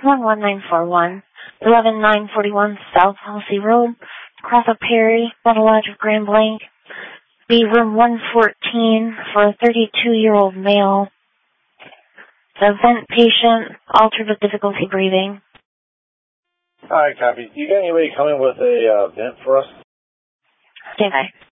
11941, 11941 South Halsey Road, Crawford Perry, Frontal Lodge of Grand Blanc. Be room 114 for a 32-year-old male. The vent patient, altered with difficulty breathing. Alright, copy. You got anybody coming with a vent for us? Stand by.